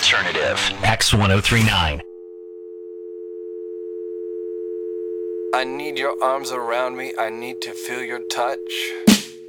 alternative. X1039. I need your arms around me. I need to feel your touch.